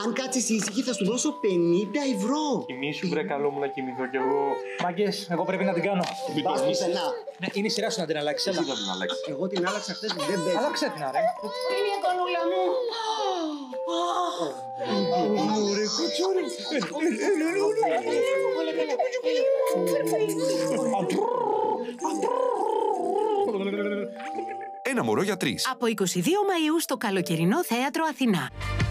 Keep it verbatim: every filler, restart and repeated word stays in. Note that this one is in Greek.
Αν κάτσεις ήσυχη θα σου δώσω πενήντα ευρώ. Κοιμήσου, βρε, καλό μου να κοιμηθώ κι εγώ. Μάγκες, εγώ πρέπει να την κάνω. Πας πουθενά. Ναι, είναι η σειρά σου να την αλλάξεις. Εσύ θα την αλλάξεις. Εγώ την άλλαξα χθες, δεν πέτυχε. Άλλαξε την, ρε. Είναι η κονούλα μου. Ωραία, κουτσούρι. Ένα μωρό για τρεις. Από εικοστή δεύτερη Μαΐου στο καλοκαιρινό θέατρο Αθηνά.